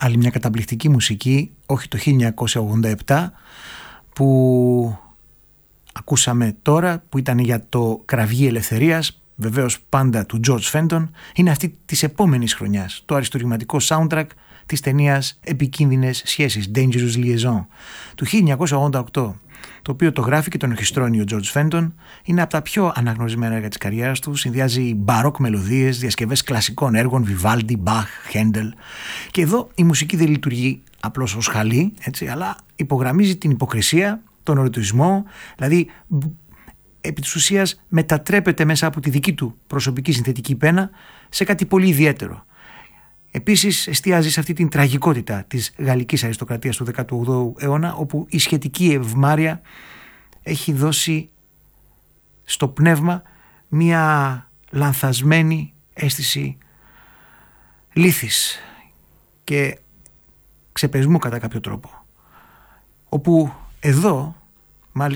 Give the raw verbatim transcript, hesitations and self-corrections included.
άλλη μια καταπληκτική μουσική, όχι το χίλια εννιακόσια ογδόντα επτά που ακούσαμε τώρα, που ήταν για το κραυγή ελευθερίας, βεβαίως πάντα του George Fenton, είναι αυτή της επόμενης χρονιάς, το αριστουργηματικό soundtrack της ταινίας Επικίνδυνες σχέσεις, Dangerous Liaison, του χίλια εννιακόσια ογδόντα οκτώ, το οποίο το γράφει και τον ορχιστρώνει ο George Fenton. Είναι από τα πιο αναγνωρισμένα έργα της καριέρας του, συνδυάζει μπαρόκ μελωδίες, διασκευές κλασικών έργων, Vivaldi, Bach, Händel, και εδώ η μουσική δεν λειτουργεί απλώς ως χαλί, έτσι, αλλά υπογραμμίζει την υποκρισία, τον ερωτισμό, δηλαδή επί της ουσίας μετατρέπεται μέσα από τη δική του προσωπική συνθετική πένα σε κάτι πολύ ιδιαίτερο. Επίσης εστιάζει σε αυτή την τραγικότητα της γαλλικής αριστοκρατίας του δέκατου όγδοου αιώνα, όπου η σχετική ευμάρεια έχει δώσει στο πνεύμα μια λανθασμένη αίσθηση λύθης και ξεπεσμού κατά κάποιο τρόπο, όπου εδώ